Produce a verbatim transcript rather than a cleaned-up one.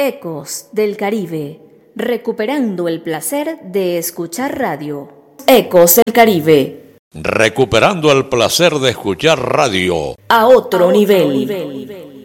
Ecos del Caribe, recuperando el placer de escuchar radio. Ecos del Caribe. Recuperando el placer de escuchar radio. A otro, a otro nivel. nivel.